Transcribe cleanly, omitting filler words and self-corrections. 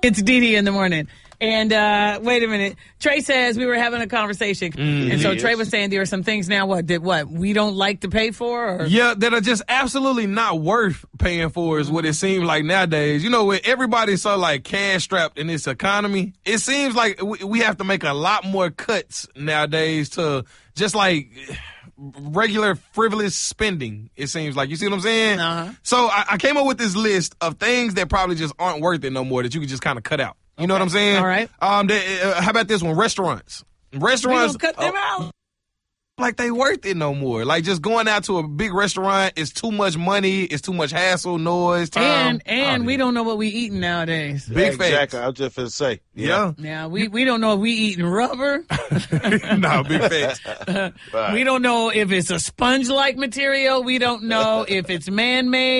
It's Dee in the morning. And wait a minute. Trey says we were having a conversation. And so Trey was saying there are some things now we don't like to pay for? Or? Yeah, that are just absolutely not worth paying for is what it seems like nowadays. You know, when everybody's so like cash strapped in this economy, it seems like we have to make a lot more cuts nowadays to just like regular frivolous spending, it seems like. You see what I'm saying? Uh-huh. So I came up with this list of things that probably just aren't worth it no more that you can just kind of cut out. You know what I'm saying? All right. How about this one? Restaurants. Restaurants. We don't cut them out. Like they worth it no more. Like just going out to a big restaurant is too much money. It's too much hassle, noise, time. And we don't know what we eating nowadays. Big facts. Exactly. I was just finna say. Yeah. Now we don't know if we eating rubber. No, big facts. We don't know if it's a sponge-like material. We don't know if it's man-made.